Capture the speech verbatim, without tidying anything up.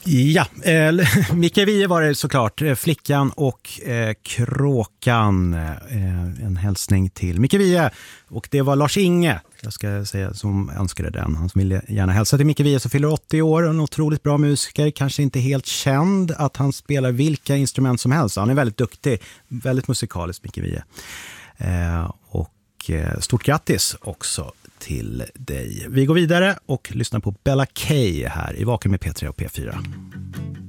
Ja, eh, Micke Wiehe var det såklart, Flickan och eh, Kråkan, eh, en hälsning till Micke Wiehe, och det var Lars Inge, jag ska säga, som önskade den. Han ville gärna hälsa till Micke Wiehe som fyller åttio år, en otroligt bra musiker, kanske inte helt känd att han spelar vilka instrument som helst. Han är väldigt duktig, väldigt musikalisk, Micke Wiehe. Eh, och eh, stort grattis också till dig. Vi går vidare och lyssnar på Bella K här i Vaken med P tre och P fyra.